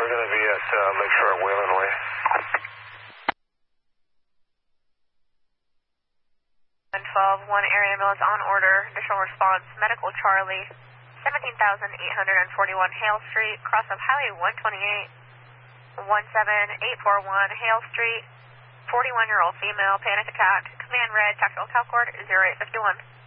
we're going to be at Lakeshore Whalen Way. 12, 1 area ambulance on order, additional response, medical Charlie, 17,841 Hale Street, cross of Highway 128, 17841 Hale Street, 41-year-old female, panic attack, command red, tactical calcord 0851.